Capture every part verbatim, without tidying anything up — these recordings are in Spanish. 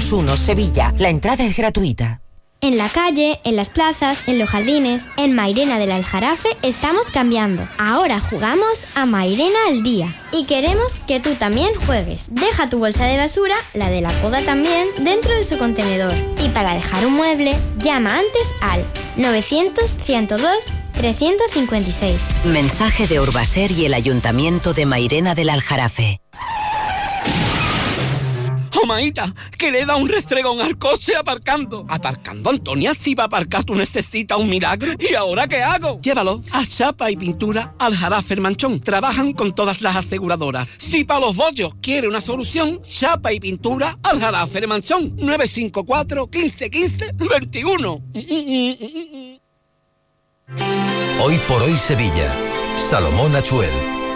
dos uno, Sevilla. La entrada es gratuita. En la calle, en las plazas, en los jardines, en Mairena del Aljarafe estamos cambiando. Ahora jugamos a Mairena al día y queremos que tú también juegues. Deja tu bolsa de basura, la de la poda también, dentro de su contenedor. Y para dejar un mueble, llama antes al novecientos, ciento dos, trescientos cincuenta y seis. Mensaje de Urbaser y el Ayuntamiento de Mairena del Aljarafe. Oh, maíta, que le da un restregón al coche aparcando. Aparcando, Antonia, si va a aparcar tú necesitas un milagro. ¿Y ahora qué hago? Llévalo a Chapa y Pintura Aljarafe El Manchón. Trabajan con todas las aseguradoras. Si para los bollos quiere una solución, Chapa y Pintura Aljarafe El Manchón. nueve cinco cuatro, quince, quince, veintiuno. Hoy por hoy Sevilla. Salomón Achuel.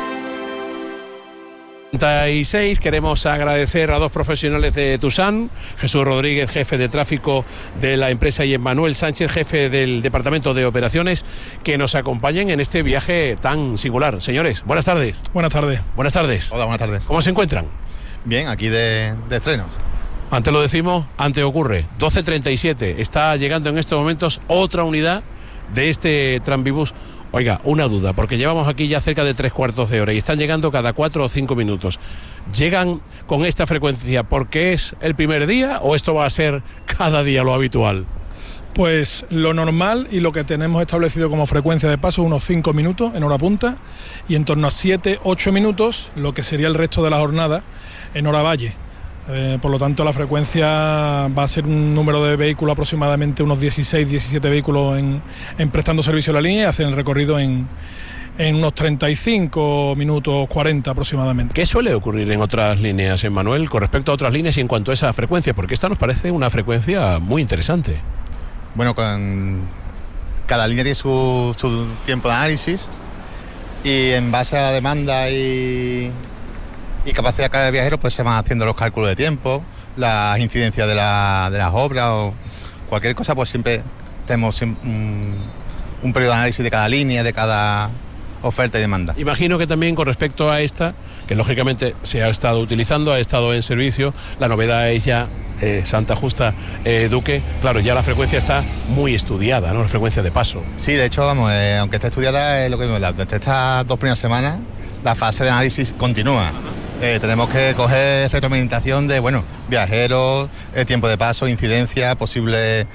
treinta y seis, queremos agradecer a dos profesionales de Tusán, Jesús Rodríguez, jefe de tráfico de la empresa, y Emmanuel Sánchez, jefe del departamento de operaciones, que nos acompañen en este viaje tan singular. Señores, buenas tardes. Buenas tardes. Buenas tardes. Hola, buenas tardes. ¿Cómo se encuentran? Bien, aquí de, de estrenos. Antes lo decimos, antes ocurre. doce treinta y siete, está llegando en estos momentos otra unidad de este Tranvibus. Oiga, una duda, porque llevamos aquí ya cerca de tres cuartos de hora y están llegando cada cuatro o cinco minutos. ¿Llegan con esta frecuencia porque es el primer día o esto va a ser cada día lo habitual? Pues lo normal y lo que tenemos establecido como frecuencia de paso, unos cinco minutos en hora punta y en torno a siete, ocho minutos, lo que sería el resto de la jornada en hora valle. Eh, por lo tanto, la frecuencia va a ser un número de vehículos aproximadamente unos dieciséis, diecisiete vehículos en, en prestando servicio a la línea y hacen el recorrido en, en unos treinta y cinco minutos, cuarenta aproximadamente. ¿Qué suele ocurrir en otras líneas, Emmanuel, con respecto a otras líneas y en cuanto a esa frecuencia? Porque esta nos parece una frecuencia muy interesante. Bueno, con cada línea tiene su, su tiempo de análisis y en base a la demanda y... y capacidad de carga de viajeros, pues se van haciendo los cálculos de tiempo, las incidencias de, la, de las obras o cualquier cosa, pues siempre tenemos un, un periodo de análisis de cada línea, de cada oferta y demanda. Imagino que también con respecto a esta, que lógicamente se ha estado utilizando, ha estado en servicio, la novedad es ya eh, Santa Justa eh, Duque, claro, ya la frecuencia está muy estudiada, ¿no? La frecuencia de paso. Sí, de hecho, vamos, eh, aunque esté estudiada, es lo que desde estas dos primeras semanas, la fase de análisis continúa. Eh, tenemos que coger retroalimentación de, bueno, viajeros, eh, tiempo de paso, incidencia, posible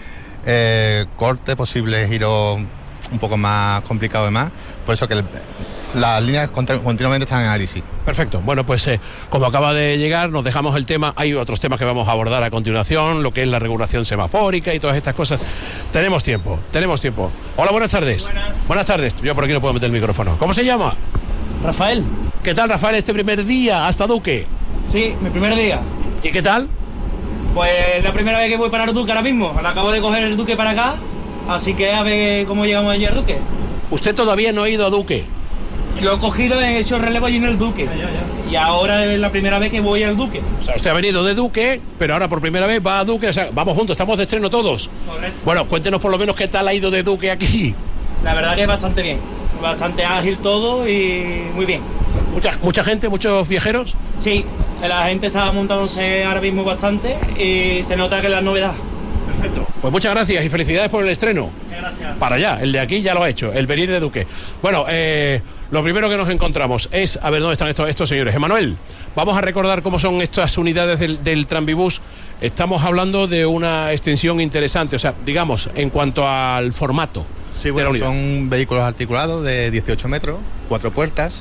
eh, corte, posible giro un poco más complicado de más. Por eso que el, las líneas continuamente están en análisis. Perfecto. Bueno, pues eh, como acaba de llegar, nos dejamos el tema. Hay otros temas que vamos a abordar a continuación, lo que es la regulación semafórica y todas estas cosas. Tenemos tiempo, tenemos tiempo. Hola, buenas tardes. Buenas. Buenas tardes. Yo por aquí no puedo meter el micrófono. ¿Cómo se llama? Rafael. ¿Qué tal, Rafael, este primer día hasta Duque? Sí, mi primer día. ¿Y qué tal? Pues la primera vez que voy para el Duque ahora mismo. Acabo de coger el Duque para acá, así que a ver cómo llegamos allí al Duque. ¿Usted todavía no ha ido a Duque? Lo he cogido, he hecho relevo allí en el Duque. Ya, ya, ya. Y ahora es la primera vez que voy al Duque. O sea, usted ha venido de Duque, pero ahora por primera vez va a Duque. O sea, vamos juntos, estamos de estreno todos. Correcto. Bueno, cuéntenos por lo menos qué tal ha ido de Duque aquí. La verdad que bastante bien. Bastante ágil todo y muy bien. ¿Mucha, mucha gente, muchos viajeros? Sí, la gente está montándose ahora mismo bastante y se nota que es la novedad. Perfecto. Pues muchas gracias y felicidades por el estreno. Muchas gracias. Para allá, el de aquí ya lo ha hecho, el venir de Duque. Bueno, eh, lo primero que nos encontramos es, a ver, ¿dónde están estos, estos señores? Emanuel, vamos a recordar cómo son estas unidades del, del Tranvibus. Estamos hablando de una extensión interesante, o sea, digamos, en cuanto al formato. Sí, bueno, son vehículos articulados de dieciocho metros, cuatro puertas.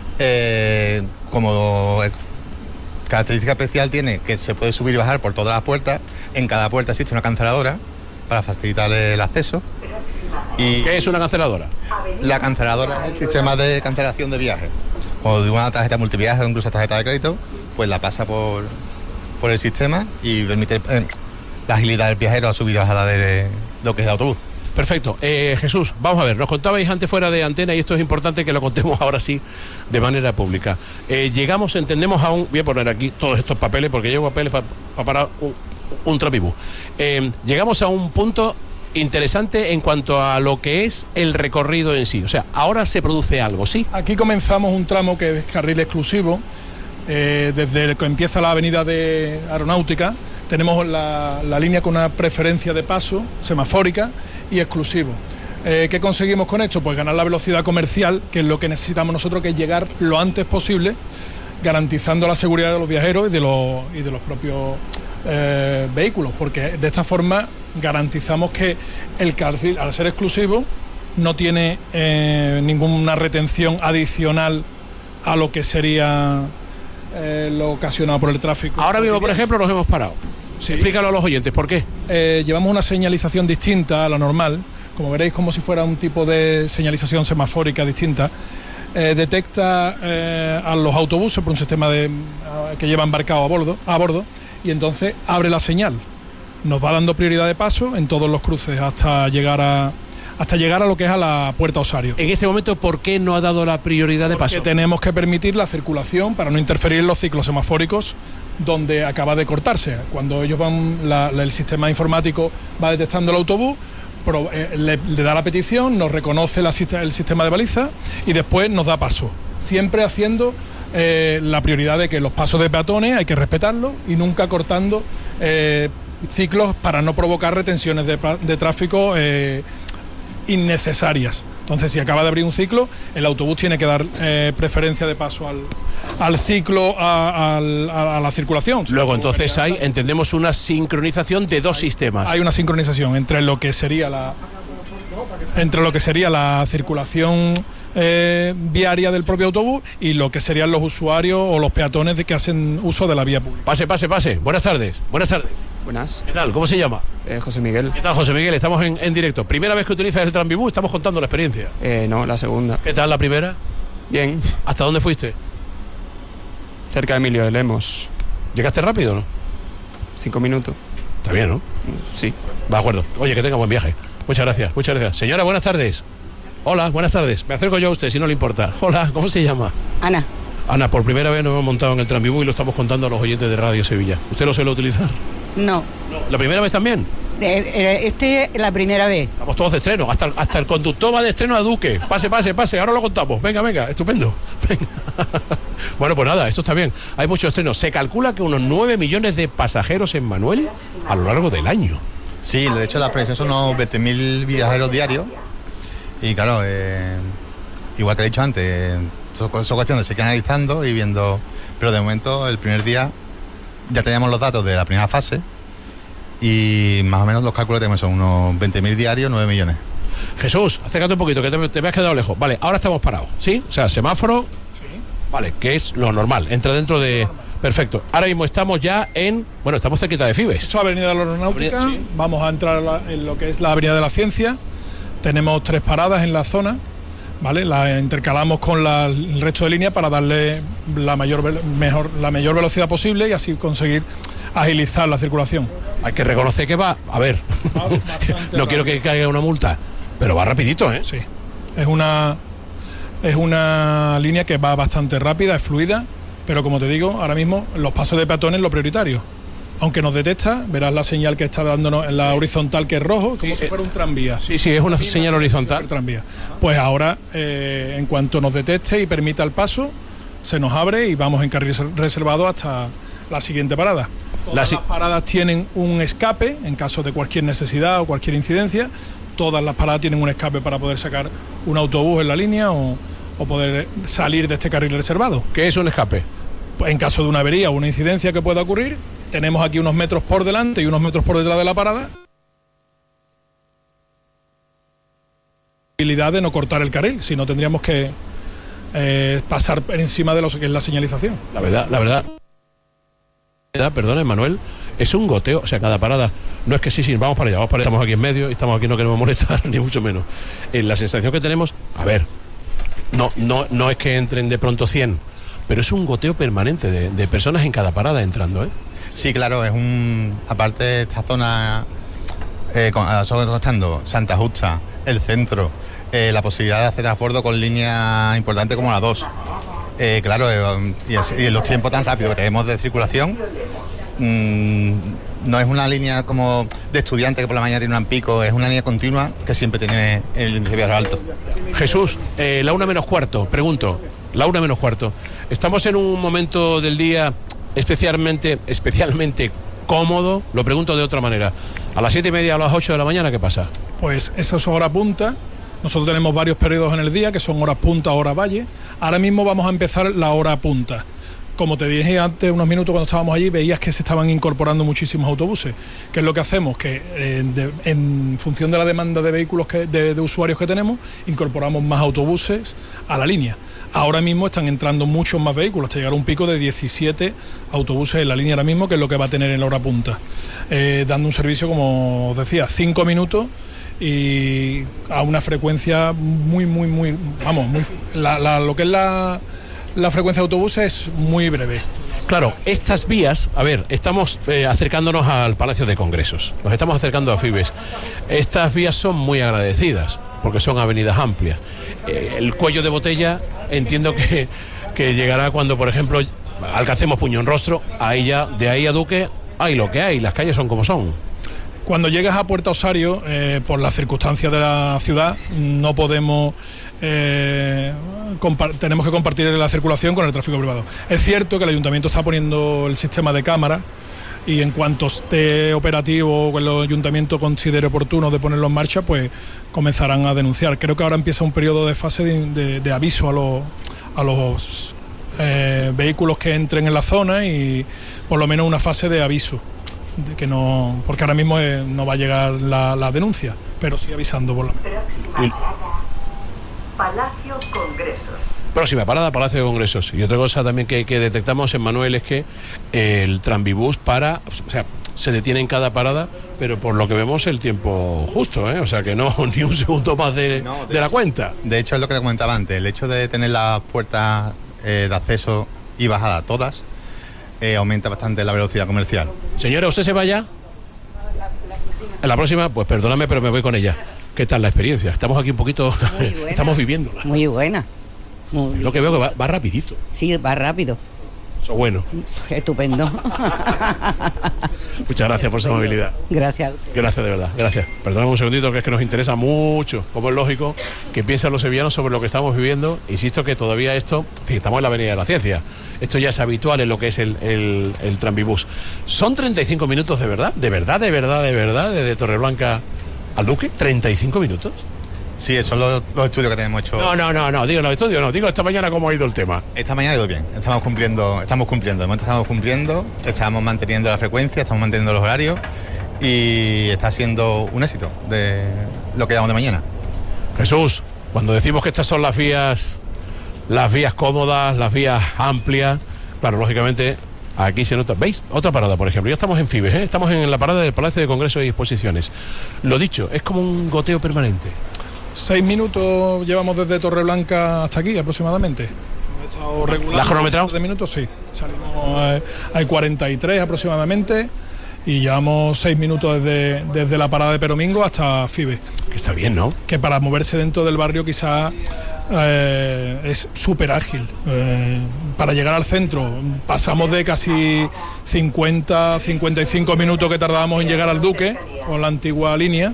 Eh, como característica especial tiene que se puede subir y bajar por todas las puertas. En cada puerta existe una canceladora para facilitar el acceso. Y ¿qué es una canceladora? La canceladora es el sistema de cancelación de viajes. Cuando de una tarjeta multiviaje o incluso tarjeta de crédito, pues la pasa por, por el sistema y permite eh, la agilidad del viajero a subir y bajar de lo que es el autobús. Perfecto. Eh, Jesús, vamos a ver, nos contabais antes fuera de antena y esto es importante que lo contemos ahora sí de manera pública. Eh, llegamos, entendemos a un... Voy a poner aquí todos estos papeles porque llevo papeles para pa parar un, un Tranvibus. Eh, llegamos a un punto interesante en cuanto a lo que es el recorrido en sí. O sea, ahora se produce algo, ¿sí? Aquí comenzamos un tramo que es carril exclusivo, eh, desde el que empieza la avenida de Aeronáutica, tenemos la, la línea con una preferencia de paso semafórica y exclusivo. Eh, ¿Qué conseguimos con esto? Pues ganar la velocidad comercial, que es lo que necesitamos nosotros, que es llegar lo antes posible, garantizando la seguridad de los viajeros y de los, y de los propios eh, vehículos, porque de esta forma garantizamos que el carril, al ser exclusivo, no tiene eh, ninguna retención adicional a lo que sería eh, lo ocasionado por el tráfico. Ahora mismo, por ejemplo, nos hemos parado. Sí. Explícalo a los oyentes, ¿por qué? Eh, llevamos una señalización distinta a la normal, como veréis, como si fuera un tipo de señalización semafórica distinta. Eh, detecta eh, a los autobuses por un sistema de, uh, que lleva embarcado a bordo, a bordo y entonces abre la señal. Nos va dando prioridad de paso en todos los cruces hasta llegar a hasta llegar a lo que es a la Puerta Osario. En este momento, ¿por qué no ha dado la prioridad de paso? Porque tenemos que permitir la circulación para no interferir en los ciclos semafóricos donde acaba de cortarse. Cuando ellos van, la, la, el sistema informático va detectando el autobús, pro, eh, le, le da la petición, nos reconoce la, el sistema de baliza y después nos da paso. Siempre haciendo eh, la prioridad de que los pasos de peatones hay que respetarlos y nunca cortando eh, ciclos para no provocar retenciones de, de tráfico eh, innecesarias. Entonces, si acaba de abrir un ciclo, el autobús tiene que dar eh, preferencia de paso al, al ciclo, a, a, a la circulación. Luego, entonces, hay, entendemos, una sincronización de dos hay, sistemas. Hay una sincronización entre lo que sería la, entre lo que sería la circulación eh, viaria del propio autobús y lo que serían los usuarios o los peatones de que hacen uso de la vía pública. Pase, pase, pase. Buenas tardes. Buenas tardes. Buenas. ¿Qué tal? ¿Cómo se llama? Eh, José Miguel. ¿Qué tal, José Miguel? Estamos en, en directo. ¿Primera vez que utilizas el Tranvibú? Estamos contando la experiencia. Eh, no, la segunda. ¿Qué tal la primera? Bien. ¿Hasta dónde fuiste? Cerca de Emilio de Lemos. ¿Llegaste rápido o no? Cinco minutos. Está bien, ¿no? Sí. De acuerdo. Oye, que tenga buen viaje. Muchas gracias, muchas gracias. Señora, buenas tardes. Hola, buenas tardes. Me acerco yo a usted, si no le importa. Hola, ¿cómo se llama? Ana. Ana, por primera vez nos hemos montado en el Tranvibú y lo estamos contando a los oyentes de Radio Sevilla. ¿Usted lo suele utilizar? No. ¿La primera vez también? Este es la primera vez. Estamos todos de estreno, hasta, hasta el conductor va de estreno a Duque. Pase, pase, pase, ahora lo contamos. Venga, venga, estupendo. Venga. Bueno, pues nada, esto está bien. Hay muchos estrenos. Se calcula que unos nueve millones de pasajeros en Manuel a lo largo del año. Sí, de hecho la previsión son unos veinte mil viajeros diarios. Y claro, eh, igual que he dicho antes, eh, son, son cuestiones que se quedan analizando y viendo. Pero de momento, el primer día ya teníamos los datos de la primera fase. Y más o menos los cálculos que tenemos son unos veinte mil diarios, nueve millones. Jesús, acércate un poquito, que te, te me has quedado lejos. Vale, ahora estamos parados, ¿sí? O sea, semáforo, sí. Vale, que es lo normal, entra dentro de... Perfecto. Ahora mismo estamos ya en... Bueno, estamos cerquita de Fibes. Esto es Avenida de la Aeronáutica, sí. Vamos a entrar en lo que es la Avenida de la Ciencia. Tenemos tres paradas en la zona, ¿vale? La intercalamos con la, el resto de línea para darle la mayor, mejor, la mayor velocidad posible y así conseguir agilizar la circulación. Hay que reconocer que va, a ver, no quiero que caiga una multa, pero va rapidito, ¿eh? Sí, es una, es una línea que va bastante rápida, es fluida, pero como te digo, ahora mismo los pasos de peatones es lo prioritario. Aunque nos detecta, verás la señal que está dándonos en la horizontal, que es rojo, como sí, si fuera un tranvía. Sí, sí, es una señal horizontal. Tranvía. Pues ahora, eh, en cuanto nos detecte y permita el paso, se nos abre y vamos en carril reservado hasta la siguiente parada. Todas las paradas tienen un escape en caso de cualquier necesidad o cualquier incidencia. Todas las paradas tienen un escape para poder sacar un autobús en la línea o, o poder salir de este carril reservado. ¿Qué es un escape? Pues en caso de una avería o una incidencia que pueda ocurrir, tenemos aquí unos metros por delante y unos metros por detrás de la parada. Posibilidad de no cortar el carril, si no tendríamos que eh, pasar por encima de lo que es la señalización. La verdad, la verdad. Perdón, Manuel, es un goteo, o sea, cada parada, no es que sí, sí, vamos para allá, vamos para allá, estamos aquí en medio y estamos aquí, no queremos molestar, ni mucho menos. Eh, la sensación que tenemos, a ver, no, no, no es que entren de pronto cien, pero es un goteo permanente de, de personas en cada parada entrando, ¿eh? Sí, claro, es un, aparte de esta zona, eh, con, estando Santa Justa, el centro, eh, la posibilidad de hacer transbordo con líneas importantes como la dos. Eh, claro, eh, y, es, y los tiempos tan rápidos que tenemos de circulación, mmm, no es una línea como de estudiante que por la mañana tiene un pico, es una línea continua que siempre tiene el índice viario alto. Jesús, eh, la una menos cuarto, pregunto, la una menos cuarto. Estamos en un momento del día especialmente, especialmente cómodo. Lo pregunto de otra manera. A las siete y media, a las ocho de la mañana, ¿qué pasa? Pues eso es hora punta. Nosotros tenemos varios periodos en el día, que son horas punta, hora valle. Ahora mismo vamos a empezar la hora punta. Como te dije antes, unos minutos cuando estábamos allí, veías que se estaban incorporando muchísimos autobuses. ¿Qué es lo que hacemos? Que eh, de, en función de la demanda de vehículos, que, de, de usuarios que tenemos, incorporamos más autobuses a la línea. Ahora mismo están entrando muchos más vehículos, hasta llegar a un pico de diecisiete autobuses en la línea ahora mismo, que es lo que va a tener en la hora punta. Eh, dando un servicio, como os decía, cinco minutos y a una frecuencia muy, muy, muy... Vamos, muy, la, la, lo que es la... La frecuencia de autobuses es muy breve. Claro, estas vías, a ver, estamos eh, acercándonos al Palacio de Congresos, nos estamos acercando a Fibes. Estas vías son muy agradecidas, porque son avenidas amplias. Eh, el cuello de botella entiendo que, que llegará cuando, por ejemplo, alcancemos Puño en Rostro, ahí ya, de ahí a Duque, hay lo que hay, las calles son como son. Cuando llegas a Puerta Osario, eh, por las circunstancias de la ciudad, no podemos... Eh, tenemos que compartir la circulación con el tráfico privado. Es cierto que el ayuntamiento está poniendo el sistema de cámaras y en cuanto esté operativo o el ayuntamiento considere oportuno de ponerlo en marcha, pues comenzarán a denunciar. Creo que ahora empieza un periodo de fase de, de, de aviso a los, a los eh, vehículos que entren en la zona y por lo menos una fase de aviso. De que no, porque ahora mismo eh, no va a llegar la, la denuncia, pero sí avisando por lo menos. Palacio Congresos. Próxima parada, Palacio de Congresos. Y otra cosa también que, que detectamos en Manuel es que el tranvibús para, o sea, se detiene en cada parada, pero por lo que vemos el tiempo justo, ¿eh? O sea que no, ni un segundo más de, no, de, de la cuenta. De hecho, es lo que te comentaba antes, el hecho de tener las puertas eh, de acceso y bajada todas, eh, aumenta bastante la velocidad comercial. Señora, ¿usted se vaya? En la próxima, pues perdóname, pero me voy con ella. ¿Qué tal la experiencia? Estamos aquí un poquito, estamos viviéndola. Muy buena. Muy Lo que veo que va, va rapidito. Sí, va rápido. Eso bueno. Estupendo. Muchas gracias por esa amabilidad. Gracias. Gracias, de verdad, gracias. Perdóname un segundito, que es que nos interesa mucho, como es lógico, que piensen los sevillanos sobre lo que estamos viviendo. Insisto que todavía esto, en fin, estamos en la Avenida de la Ciencia. Esto ya es habitual en lo que es el, el, el tranvibús. Son treinta y cinco minutos de verdad, de verdad, de verdad, de verdad, desde Torreblanca al Duque, treinta y cinco minutos. Sí, esos son los, los estudios que tenemos hecho. No, no, no, no, digo los estudios, no, digo esta mañana cómo ha ido el tema. Esta mañana ha ido bien, estamos cumpliendo, estamos cumpliendo, de momento estamos cumpliendo, estamos manteniendo la frecuencia, estamos manteniendo los horarios y está siendo un éxito de lo que llevamos de mañana. Jesús, cuando decimos que estas son las vías, las vías cómodas, las vías amplias, claro, lógicamente aquí se nota. ¿Veis? Otra parada, por ejemplo. Ya estamos en Fibes, ¿eh? Estamos en la parada del Palacio de Congresos y Exposiciones. Lo dicho, es como un goteo permanente. Seis minutos llevamos desde Torreblanca hasta aquí aproximadamente. ¿La has cronometrado? De minutos, sí. Salimos a, a cuarenta y tres aproximadamente y llevamos seis minutos desde, desde la parada de Peromingo hasta Fibes. Que está bien, ¿no? Que para moverse dentro del barrio quizás eh, es súper ágil. Eh, para llegar al centro pasamos de casi cincuenta, cincuenta y cinco minutos que tardábamos en llegar al Duque con la antigua línea,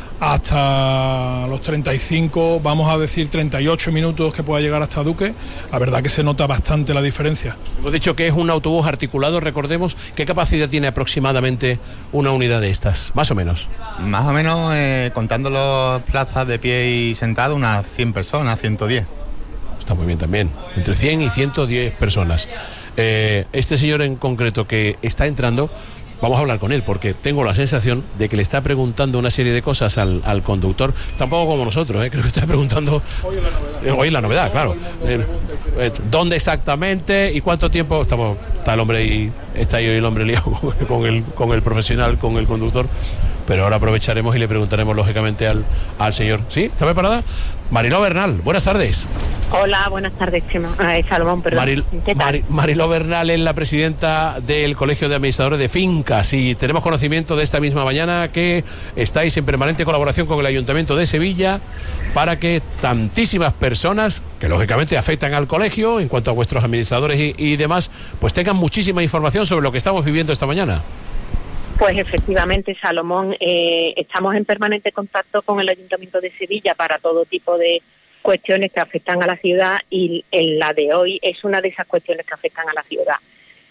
hasta los treinta y cinco, vamos a decir treinta y ocho minutos que pueda llegar hasta Duque. La verdad que se nota bastante la diferencia. Hemos dicho que es un autobús articulado, recordemos, ¿qué capacidad tiene aproximadamente una unidad de estas? Más o menos. Más o menos, eh, contando las plazas de pie y sentado, unas cien personas, ciento diez. Está muy bien también, entre cien y ciento diez personas. Eh, este señor en concreto que está entrando, vamos a hablar con él, porque tengo la sensación de que le está preguntando una serie de cosas al, al conductor, tampoco como nosotros, ¿eh? Creo que está preguntando hoy la novedad, hoy la novedad claro. Eh, eh, ¿Dónde exactamente y cuánto tiempo? Estamos, está el hombre y está ahí el hombre liado con el, con el profesional, con el conductor, pero ahora aprovecharemos y le preguntaremos lógicamente al, al señor. ¿Sí? ¿Está preparada? Mariló Bernal, buenas tardes. Hola, buenas tardes, Chema. Ah, Salomón, perdón. Maril, ¿Qué tal? Mar, Mariló Bernal es la presidenta del Colegio de Administradores de Fincas y tenemos conocimiento de esta misma mañana que estáis en permanente colaboración con el Ayuntamiento de Sevilla para que tantísimas personas, que lógicamente afectan al colegio en cuanto a vuestros administradores y, y demás, pues tengan muchísima información sobre lo que estamos viviendo esta mañana. Pues efectivamente, Salomón, eh, estamos en permanente contacto con el Ayuntamiento de Sevilla para todo tipo de cuestiones que afectan a la ciudad y en la de hoy es una de esas cuestiones que afectan a la ciudad.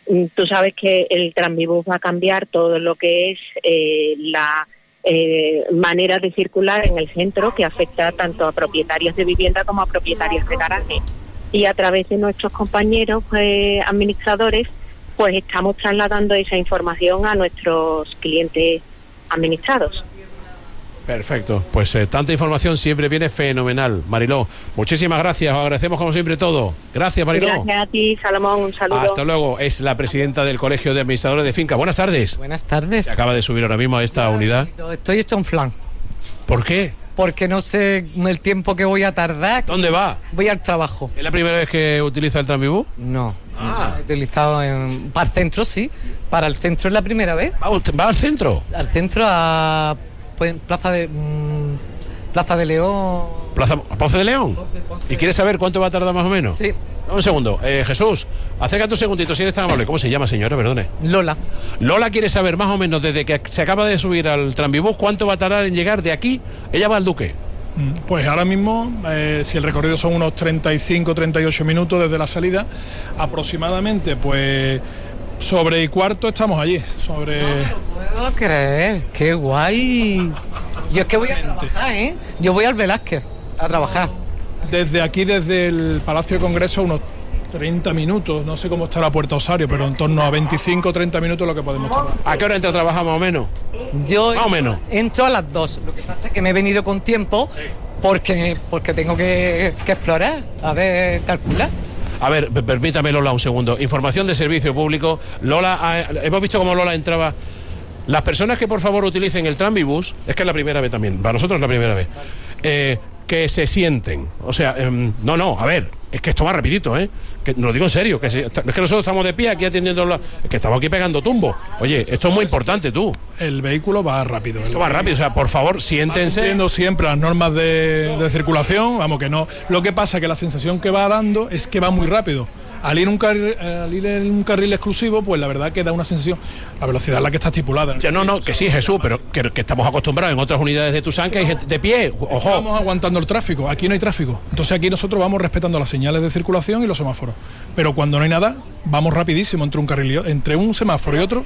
Tú sabes que el Transbibus va a cambiar todo lo que es eh, la eh, manera de circular en el centro, que afecta tanto a propietarios de vivienda como a propietarios de garaje. Y a través de nuestros compañeros eh, administradores, pues estamos trasladando esa información a nuestros clientes administrados. Perfecto, pues eh, tanta información siempre viene fenomenal. Mariló, muchísimas gracias, os agradecemos como siempre todo. Gracias, Mariló. Gracias a ti, Salomón, un saludo. Hasta luego, es la presidenta del Colegio de Administradores de Finca. Buenas tardes. Buenas tardes. Se acaba de subir ahora mismo a esta unidad. Estoy hecho un flan. ¿Por qué? Porque no sé el tiempo que voy a tardar. ¿Dónde va? Voy al trabajo. ¿Es la primera vez que utiliza el Transbibus? No. Ah. He utilizado en, para el centro, sí. Para el centro es la primera vez. ¿Va, usted, va al centro? Al centro a pues, Plaza de mmm, Plaza de León. Plaza Ponce de León. Ponce, Ponce ¿Y quieres saber cuánto va a tardar más o menos? Sí. Un segundo. Eh, Jesús, acércate un segundito si eres tan amable. ¿Cómo se llama, señora? Perdone. Lola. Lola quiere saber más o menos desde que se acaba de subir al Transbibus cuánto va a tardar en llegar de aquí. Ella va al Duque. Pues ahora mismo, eh, si el recorrido son unos treinta y cinco, treinta y ocho minutos desde la salida, aproximadamente, pues sobre y cuarto estamos allí. Sobre. No lo puedo creer, qué guay. Yo es que voy a trabajar, ¿eh? Yo voy al Velázquez a trabajar. Desde aquí, desde el Palacio de Congreso, unos treinta minutos, no sé cómo está la Puerta Osario, pero en torno a veinticinco o treinta minutos lo que podemos tardar. ¿A qué hora entra a trabajar más o menos? Yo más o menos. Entro a las dos. Lo que pasa es que me he venido con tiempo porque, porque tengo que, que explorar, a ver, calcular. A ver, permítame, Lola, un segundo. Información de servicio público. Lola, ha, hemos visto cómo Lola entraba. Las personas que por favor utilicen el Transbibus, es que es la primera vez también, para nosotros es la primera vez, eh, que se sienten. O sea, eh, no, no, a ver, es que esto va rapidito, ¿eh? Que, lo digo en serio, que si, es que nosotros estamos de pie aquí atendiendo, la, es que estamos aquí pegando tumbo. Oye, esto es muy importante, tú. El vehículo va rápido. Esto va rápido, o sea, por favor, siéntense. Cumpliendo siempre las normas de, de circulación, vamos que no. Lo que pasa es que la sensación que va dando es que va muy rápido. Al ir, un carril, al ir en un carril exclusivo, pues la verdad que da una sensación, la velocidad es la que está estipulada. Ya, no, no, que sí, Jesús, pero que, que estamos acostumbrados en otras unidades de Tusán que hay gente de pie, ojo. Estamos aguantando el tráfico, aquí no hay tráfico. Entonces aquí nosotros vamos respetando las señales de circulación y los semáforos. Pero cuando no hay nada, vamos rapidísimo entre un carril y, entre un semáforo y otro,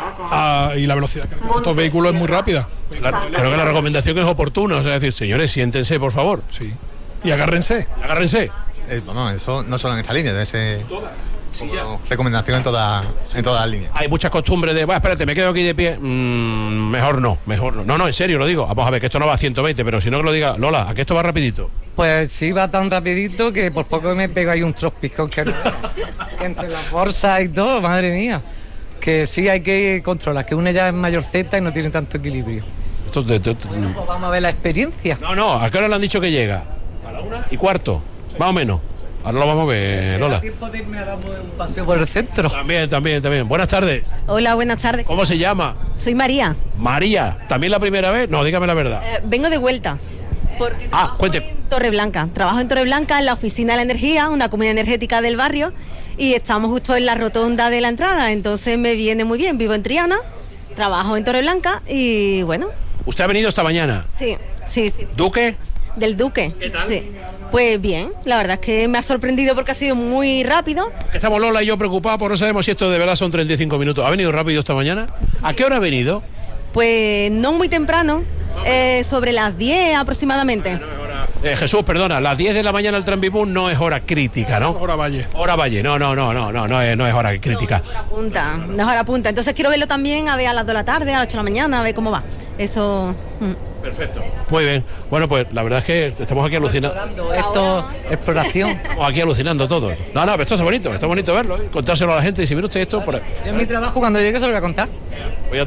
a, y la velocidad que estos vehículos es muy rápida. La, creo que la recomendación es oportuna, o sea, es decir, señores, siéntense, por favor. Sí. Y agárrense. Agárrense. Eh, no, eso no solo en esta línea, debe ser como recomendación en todas en todas las líneas. Hay muchas costumbres de, bueno, espérate, me quedo aquí de pie. Mm, mejor no, mejor no. No, no, en serio lo digo. Vamos a ver, que esto no va a ciento veinte, pero si no que lo diga, Lola, ¿a que esto va rapidito? Pues sí, va tan rapidito que por poco me pego ahí un trospicón que, no, que entre las bolsas y todo, madre mía. Que sí hay que controlar, que una ya es mayorceta y no tiene tanto equilibrio. Esto de, de, de, bueno, pues vamos a ver la experiencia. No, no, ¿a qué hora le han dicho que llega? A la una y cuarto, más o menos. Ahora lo vamos a ver, Lola. ¿Tiempo de irme a dar un paseo por el centro? También, también, también. Buenas tardes. Hola, buenas tardes. ¿Cómo se llama? Soy María. María, ¿también la primera vez? No, dígame la verdad. Eh, vengo de vuelta. Porque ah, cuente. En Torreblanca. Trabajo en Torreblanca, en la oficina de la energía, una comunidad energética del barrio, y estamos justo en la rotonda de la entrada, entonces me viene muy bien. Vivo en Triana, trabajo en Torreblanca y bueno. ¿Usted ha venido esta mañana? Sí, sí, sí. ¿Duque? Del Duque. ¿Qué tal? Sí. Pues bien, la verdad es que me ha sorprendido porque ha sido muy rápido. Estamos Lola y yo preocupados porque no sabemos si esto de verdad son treinta y cinco minutos. ¿Ha venido rápido esta mañana? Sí. ¿A qué hora ha venido? Pues no muy temprano, eh, sobre las diez aproximadamente. No, no es hora... eh, Jesús, perdona, las diez de la mañana el Transbibus no es hora crítica, ¿no? Hora valle. Hora valle, no, no, no, no, no, no es, no es hora crítica. No, es hora punta, no es hora punta. Entonces quiero verlo también a ver a las dos de la tarde, a las ocho de la mañana, a ver cómo va. Eso... Mm. Perfecto. Muy bien. Bueno, pues la verdad es que estamos aquí alucinando. Esto, exploración. Estamos aquí alucinando todos. No, no, pero esto es bonito, está bonito verlo, ¿eh? Contárselo a la gente y si mire usted esto... Por... Yo en mi trabajo cuando llegue se lo voy a contar. Voy a...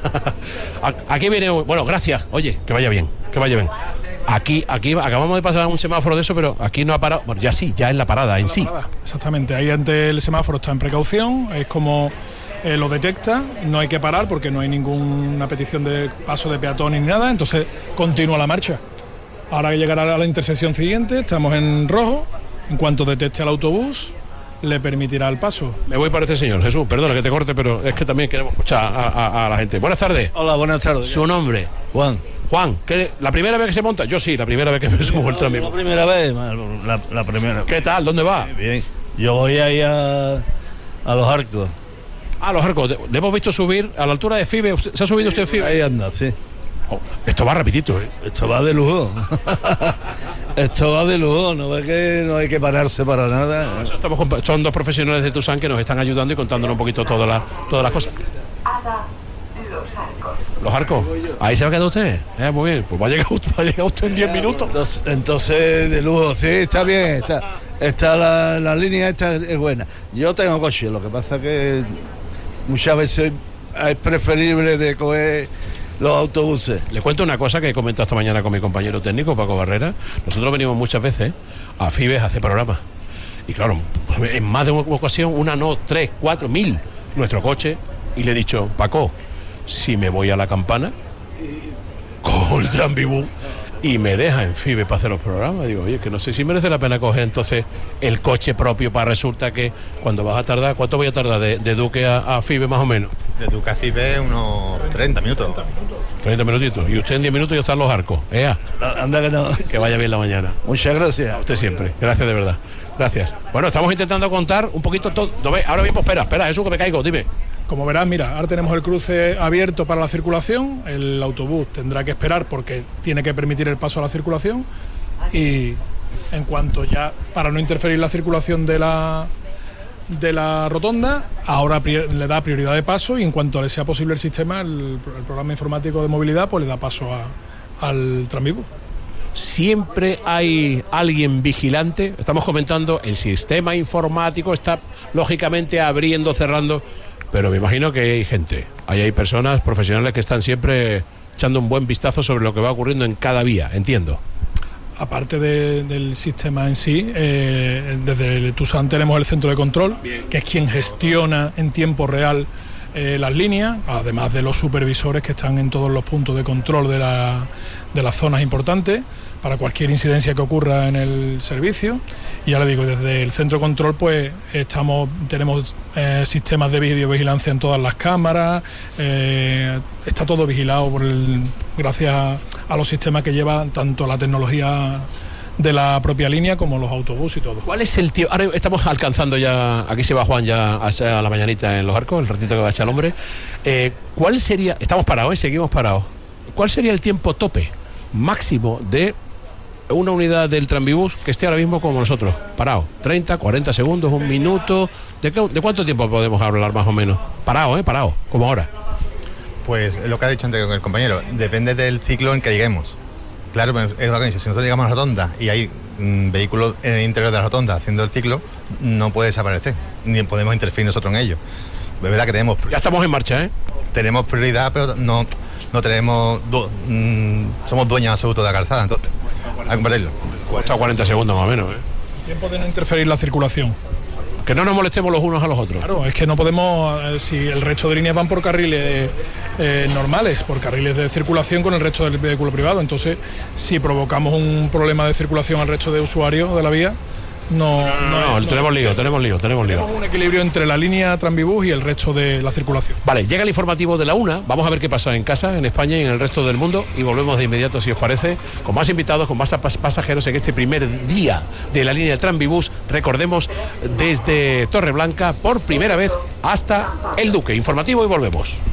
Aquí viene... Bueno, gracias. Oye, que vaya bien, que vaya bien. Aquí, aquí acabamos de pasar un semáforo de eso, pero aquí no ha parado. Bueno, ya sí, ya es la parada en sí. Exactamente, ahí ante el semáforo está en precaución, es como... Eh, lo detecta, no hay que parar porque no hay ninguna petición de paso de peatón ni nada, entonces continúa la marcha. Ahora que llegará a la intersección siguiente, estamos en rojo, en cuanto detecte al autobús, le permitirá el paso. Me voy para este señor, Jesús, perdona que te corte, pero es que también queremos escuchar a, a, a la gente. Buenas tardes. Hola, buenas tardes. ¿Su nombre? Juan. Juan, ¿qué, ¿la primera vez que se monta? Yo sí, la primera vez que me subo el tren. La primera vez, la, la primera. ¿Qué tal? ¿Dónde va? Bien, yo voy ahí a, a Los Arcos. Ah, los Arcos. Le hemos visto subir a la altura de Fibe. ¿Se ha subido usted Fibe? Ahí anda, sí. Oh, esto va rapidito, ¿eh? Esto va de lujo. Esto va de lujo, no es que no hay que pararse para nada. Estamos con, son dos profesionales de Tusán que nos están ayudando y contándonos un poquito todas las todas las cosas. Los Arcos. Ahí se va a quedar usted. Eh, muy bien. Pues va a llegar, va a llegar usted en diez minutos. Entonces, entonces, de lujo, sí, está bien. Está, está la, la línea esta es buena. Yo tengo coche, lo que pasa que muchas veces es preferible de coger los autobuses. Le cuento una cosa que he comentado esta mañana con mi compañero técnico, Paco Barrera. Nosotros venimos muchas veces a Fibes a hacer programas. Y claro, en más de una ocasión, una no, tres, cuatro, mil, nuestro coche. Y le he dicho, Paco, si me voy a La Campana, cojo el Tranvibú y me deja en Fibes para hacer los programas. Digo, oye, que no sé si merece la pena coger entonces el coche propio para resulta que cuando vas a tardar, ¿cuánto voy a tardar de, de Duque a, a Fibes más o menos? De Duque a Fibes unos treinta minutos. treinta minutitos. Y usted en diez minutos ya están los Arcos. ¿Eh? Anda que no. Que vaya bien la mañana. Muchas gracias. A usted siempre. Gracias de verdad. Gracias. Bueno, estamos intentando contar un poquito todo. Ahora mismo, espera, espera, Jesús, que me caigo, dime. Como verás, mira, ahora tenemos el cruce abierto para la circulación, el autobús tendrá que esperar porque tiene que permitir el paso a la circulación y en cuanto ya, para no interferir la circulación de la de la rotonda, ahora le da prioridad de paso y en cuanto le sea posible el sistema, el, el programa informático de movilidad, pues le da paso a, al Tranvibus. Siempre hay alguien vigilante. Estamos comentando, el sistema informático está lógicamente abriendo, cerrando, pero me imagino que hay gente, ahí hay personas profesionales que están siempre echando un buen vistazo sobre lo que va ocurriendo en cada vía, entiendo. Aparte de, del sistema en sí, eh, desde el Tusán tenemos el centro de control, Bien. que es quien gestiona en tiempo real eh, las líneas, además de los supervisores que están en todos los puntos de control de, la, de las zonas importantes, para cualquier incidencia que ocurra en el servicio. Y ya le digo, desde el centro de control pues estamos tenemos eh, sistemas de videovigilancia en todas las cámaras, eh, está todo vigilado por el, gracias a los sistemas que lleva tanto la tecnología de la propia línea como los autobuses y todo. ¿Cuál es el tiempo? Ahora estamos alcanzando ya, aquí se va Juan ya a la mañanita en los Arcos, el ratito que va a echar el hombre. Eh, ¿Cuál sería, estamos parados, ¿eh? Seguimos parados, cuál sería el tiempo tope máximo de una unidad del Tranvibus que esté ahora mismo como nosotros, parado? treinta, cuarenta segundos, un minuto. ¿De, qué, ¿De cuánto tiempo podemos hablar más o menos? Parado, ¿eh? Parado, como ahora. Pues lo que ha dicho antes el compañero, depende del ciclo en que lleguemos. Claro, es lo que dice, si nosotros llegamos a la rotonda y hay mm, vehículos en el interior de la rotonda haciendo el ciclo, no puede desaparecer, ni podemos interferir nosotros en ello. Es verdad que tenemos... Ya estamos en marcha, ¿eh? Tenemos prioridad, pero no, no tenemos... Du- mm, somos dueños absolutos de la calzada, entonces... A compartirlo. Cuesta cuarenta segundos más o menos, ¿eh? Tiempo de no interferir la circulación. Que no nos molestemos los unos a los otros. Claro, es que no podemos, eh, si el resto de líneas van por carriles eh, normales, por carriles de circulación con el resto del vehículo privado. Entonces, si provocamos un problema de circulación al resto de usuarios de la vía, no... No, no, no, no tenemos lío, tenemos lío, tenemos lío. Tenemos un equilibrio entre la línea Tranvibus y el resto de la circulación. Vale, llega el informativo de la una, vamos a ver qué pasa en casa, en España y en el resto del mundo y volvemos de inmediato, si os parece, con más invitados, con más pasajeros en este primer día de la línea Tranvibus, recordemos, desde Torreblanca por primera vez hasta El Duque. Informativo y volvemos.